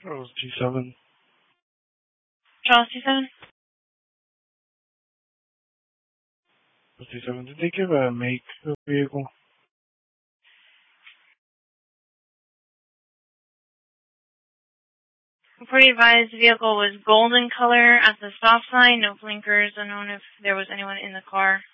Charles T7. Charles T7? Charles T7. Did they give a make of the vehicle? Before you advised, the vehicle was golden color at the stop sign, no blinkers, unknown if there was anyone in the car.